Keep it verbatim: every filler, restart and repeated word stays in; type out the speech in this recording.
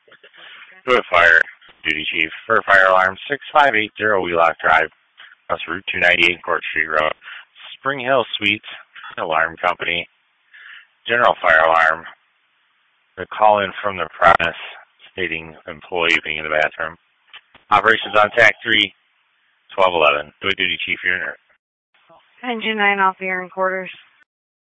Good Fire Duty Chief for Fire Alarm six five eight zero Wheelock Drive. That's Route two ninety-eight Court Street Road. Spring Hill Suites Alarm Company. General Fire Alarm. The call in from the premise stating employee being in the bathroom. Operations on T A C three, twelve eleven. Good Duty Chief, you're in. Engine nine off the air in quarters.